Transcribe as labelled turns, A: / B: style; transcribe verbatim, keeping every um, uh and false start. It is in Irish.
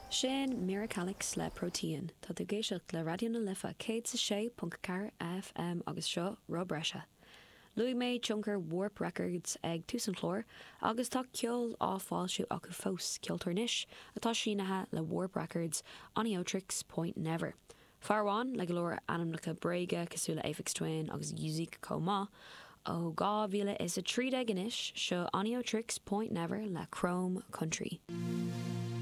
A: Sin Miracalix le Protein, tá tú géisiocht le radio na lifa cé sa sé punt car F M agus seo Rob Brescia. Luig méid Junker Warp Records ag túsan chlór, agus tá ceol áfáilsiú acu fós ceoltarnis, atá sinathe le Warp Records Oniotrix Point Never. Farháin le golóir anamlacha bréige cosúla Aphex Twin agus Music Comá, ó gá bhíle is a tríd inis seo Oniotrix Point Never le Chrome Country.